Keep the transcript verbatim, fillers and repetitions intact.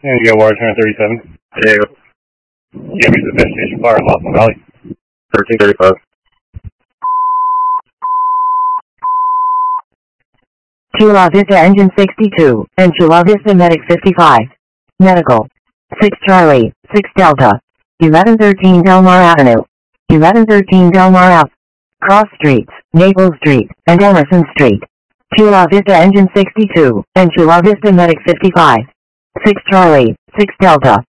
Yeah, you got wire turn thirty-seven. There you go. Yeah, me to the best station fire in Lost Valley. thirteen thirty-five. Chula Vista Engine sixty-two, and Chula Vista Medic fifty-five. Medical. six Charlie, six Delta. eleven thirteen Delmar Avenue. eleven thirteen Delmar Ave. Cross Streets, Naples Street, and Emerson Street. Chula Vista Engine sixty-two, and Chula Vista Medic fifty-five. six Charlie, six Delta.